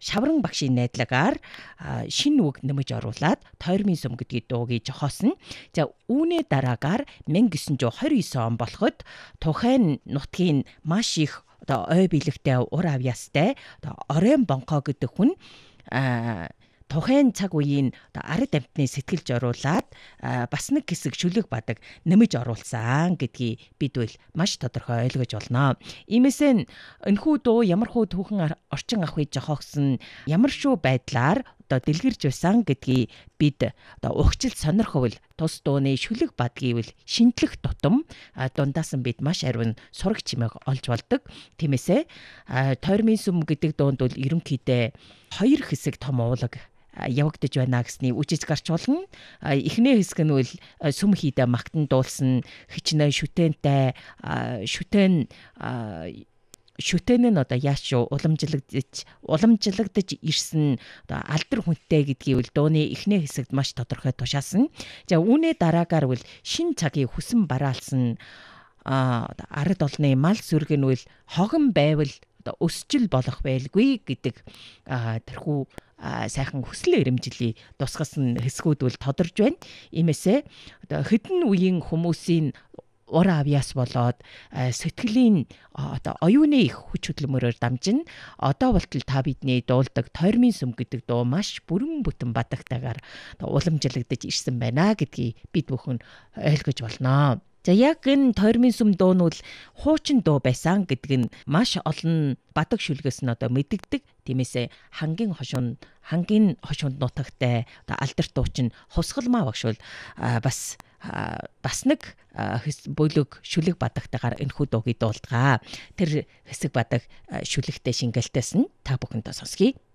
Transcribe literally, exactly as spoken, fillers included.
Шавран багшийн найдлагаар шинэ үг нэмж оруулаад Тойрмын сүм гэдгийг дуугийн жохоосон. За үүний дараагаар мянга гисүн зуун хоёр девять он болоход Тухайн нутгийн маш их одоо ой билэгтэй ур авьяастай одоо Орон Бонхоо гэдэг хүн Тухайн цаг үеийн ард амьтны сэтгэлж оруулаад бас нэг хэсэг шүлэг бадаг нэмж оруулсан гэдгийг бид бол маш тодорхой ойлгож болно. Иймээс энэхүү дуу ямар хуу түүхэн орчин авахыг жохоогсон ямар шүү байдлаар одоо дэлгэрж байсан гэдгийг бид одоо ухчил сонирховол тус дууны шүлэг бадгийг бол шинжлэх тутам дундаас нь бид маш ариун сураг чимээг олж болдог. Тиймээсээ Тойрмын сүм гэдэг дуунд бол ерөнхийдөө хоёр хэсэг том уулаг явагдаж байна гэсний үжиж гарч болно. Эхний хэсэг нь бол сүм хийдэ магтан дуулсан хичнээн шүтэнтэй шүтэн шүтэн нь одоо яаш юу уламжлагдаж уламжлагдаж ирсэн одоо алдар хүнтэй гэдгийг бол дууны эхний хэсэгт маш тодорхой тушаасан. За үүний дараагаар бол шин цагийн хүсэн бараалсан ард олны мал сүрэг нь бол хогон байвал одоо өсчил болох байлгүй гэдэг тэрхүү сайхан хүсэл эрэмжлийг тусгасан хэсгүүд бол тодорж байна. Иймээсээ одоо хэдэн үеийн хүмүүсийн ур авьяас болоод сэтгэлийн одоо оюуны их хүч хөдөлмөрөөр дамжин одоо болтол та бидний дуулдаг Тойрмын сүм гэдэг дуу маш бүрэн бүтэн бадагтайгаар уламжлагдаж ирсэн байна гэдгийг бид бүхэн ойлгож болно. За яг энэ Тойрмын сүм дуу нь бол хуучин дуу байсан гэдэг нь маш олон бадаг шүлгээс нь одоо мэдэгдэг. Тиймээсээ хангийн хошуунд хангийн хошуунд нутагтай одоо алдарт дуучин Хувсгалмаа багш бол бас бас нэг бүлэг шүлэг бадагтайгаар энэхүү дуугийг дуулдгаа. Тэр хэсэг бадаг шүлэгтэй шингэлтээс нь та бүхэндээ сонсгий.